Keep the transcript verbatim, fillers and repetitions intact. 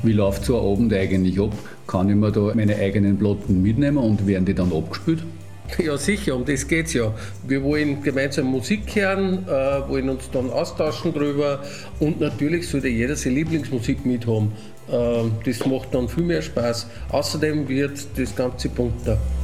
Wie läuft so ein Abend eigentlich ab? Kann ich mir da meine eigenen Platten mitnehmen und werden die dann abgespielt? Ja, sicher, um das geht es ja. Wir wollen gemeinsam Musik hören, äh, wollen uns dann austauschen drüber und natürlich sollte jeder seine Lieblingsmusik mithaben. Äh, das macht dann viel mehr Spaß. Außerdem wird das Ganze bunter.